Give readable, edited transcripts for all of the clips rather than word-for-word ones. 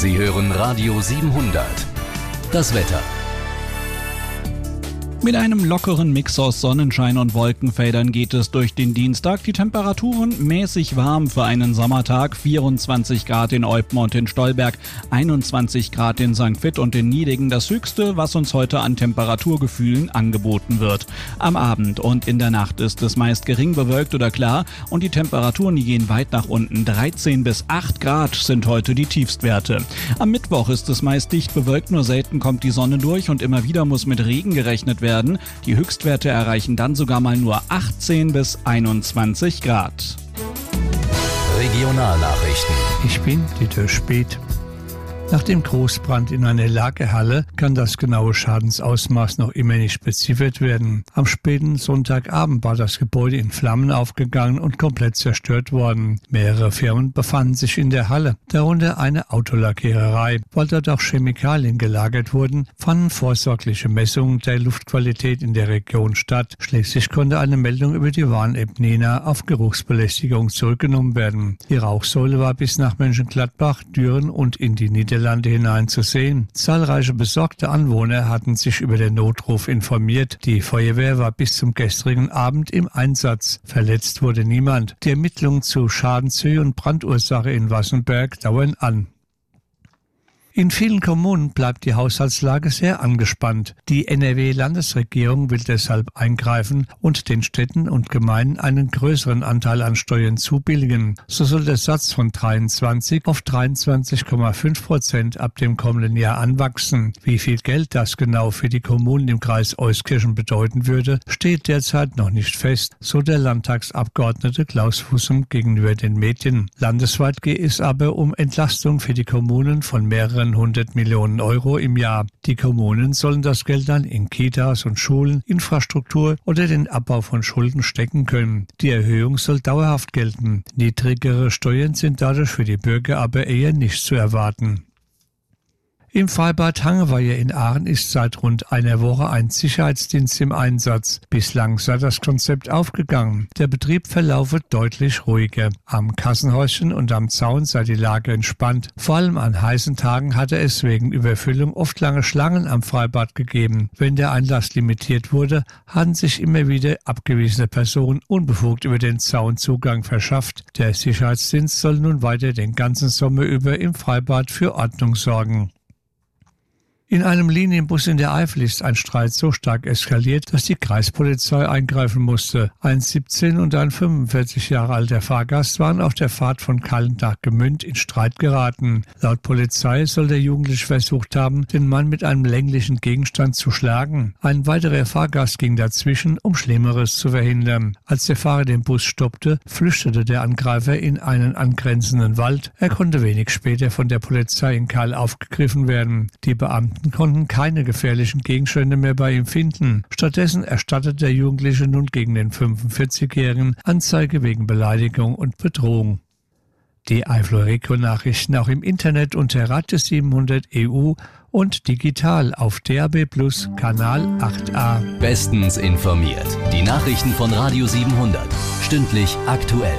Sie hören Radio 700. Das Wetter. Mit einem lockeren Mix aus Sonnenschein und Wolkenfeldern geht es durch den Dienstag. Die Temperaturen mäßig warm für einen Sommertag. 24 Grad in Eupen und in Stolberg, 21 Grad in St. Vith und in Niedingen. Das Höchste, was uns heute an Temperaturgefühlen angeboten wird. Am Abend und in der Nacht ist es meist gering bewölkt oder klar und die Temperaturen gehen weit nach unten. 13 bis 8 Grad sind heute die Tiefstwerte. Am Mittwoch ist es meist dicht bewölkt, nur selten kommt die Sonne durch und immer wieder muss mit Regen gerechnet werden. Die Höchstwerte erreichen dann sogar mal nur 18 bis 21 Grad. Regionalnachrichten. Ich bin Dieter Speth. Nach dem Großbrand in einer Lagerhalle kann das genaue Schadensausmaß noch immer nicht beziffert werden. Am späten Sonntagabend war das Gebäude in Flammen aufgegangen und komplett zerstört worden. Mehrere Firmen befanden sich in der Halle, darunter eine Autolackiererei. Weil dort auch Chemikalien gelagert wurden, fanden vorsorgliche Messungen der Luftqualität in der Region statt. Schließlich konnte eine Meldung über die Warn-App Nena auf Geruchsbelästigung zurückgenommen werden. Die Rauchsäule war bis nach Mönchengladbach, Düren und in die Niederlande hinein zu sehen. Zahlreiche besorgte Anwohner hatten sich über den Notruf informiert. Die Feuerwehr war bis zum gestrigen Abend im Einsatz. Verletzt wurde niemand. Die Ermittlungen zu Schadenshöhe und Brandursache in Wassenberg dauern an. In vielen Kommunen bleibt die Haushaltslage sehr angespannt. Die NRW-Landesregierung will deshalb eingreifen und den Städten und Gemeinden einen größeren Anteil an Steuern zubilligen. So soll der Satz von 23 auf 23,5% ab dem kommenden Jahr anwachsen. Wie viel Geld das genau für die Kommunen im Kreis Euskirchen bedeuten würde, steht derzeit noch nicht fest, so der Landtagsabgeordnete Klaus Fussum gegenüber den Medien. Landesweit geht es aber um Entlastung für die Kommunen von mehreren 100 Millionen Euro im Jahr. Die Kommunen sollen das Geld dann in Kitas und Schulen, Infrastruktur oder den Abbau von Schulden stecken können. Die Erhöhung soll dauerhaft gelten. Niedrigere Steuern sind dadurch für die Bürger aber eher nicht zu erwarten. Im Freibad Hangeweiher in Aachen ist seit rund einer Woche ein Sicherheitsdienst im Einsatz. Bislang sei das Konzept aufgegangen. Der Betrieb verlaufe deutlich ruhiger. Am Kassenhäuschen und am Zaun sei die Lage entspannt. Vor allem an heißen Tagen hatte es wegen Überfüllung oft lange Schlangen am Freibad gegeben. Wenn der Einlass limitiert wurde, hatten sich immer wieder abgewiesene Personen unbefugt über den Zaun Zugang verschafft. Der Sicherheitsdienst soll nun weiter den ganzen Sommer über im Freibad für Ordnung sorgen. In einem Linienbus in der Eifel ist ein Streit so stark eskaliert, dass die Kreispolizei eingreifen musste. Ein 17 und ein 45 Jahre alter Fahrgast waren auf der Fahrt von Kallen nach Gmünd in Streit geraten. Laut Polizei soll der Jugendliche versucht haben, den Mann mit einem länglichen Gegenstand zu schlagen. Ein weiterer Fahrgast ging dazwischen, um Schlimmeres zu verhindern. Als der Fahrer den Bus stoppte, flüchtete der Angreifer in einen angrenzenden Wald. Er konnte wenig später von der Polizei in Kall aufgegriffen werden. Die Beamten konnten keine gefährlichen Gegenstände mehr bei ihm finden. Stattdessen erstattet der Jugendliche nun gegen den 45-Jährigen Anzeige wegen Beleidigung und Bedrohung. Die Eifler Region-Nachrichten auch im Internet unter Radio 700 EU und digital auf DAB+ Kanal 8a. Bestens informiert. Die Nachrichten von Radio 700. Stündlich aktuell.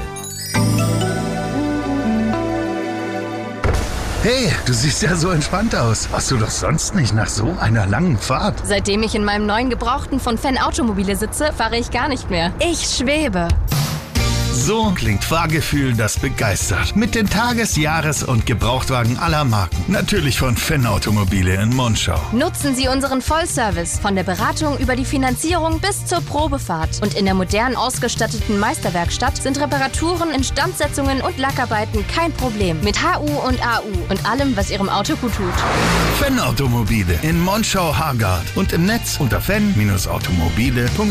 Hey, du siehst ja so entspannt aus. Warst du doch sonst nicht nach so einer langen Fahrt? Seitdem ich in meinem neuen Gebrauchten von Fan Automobile sitze, fahre ich gar nicht mehr. Ich schwebe. So klingt Fahrgefühl, das begeistert. Mit den Tages-, Jahres- und Gebrauchtwagen aller Marken. Natürlich von Fan Automobile in Monschau. Nutzen Sie unseren Vollservice. Von der Beratung über die Finanzierung bis zur Probefahrt. Und in der modern ausgestatteten Meisterwerkstatt sind Reparaturen, Instandsetzungen und Lackarbeiten kein Problem. Mit HU und AU und allem, was Ihrem Auto gut tut. Fan Automobile in Monschau-Hargard und im Netz unter fan-automobile.de.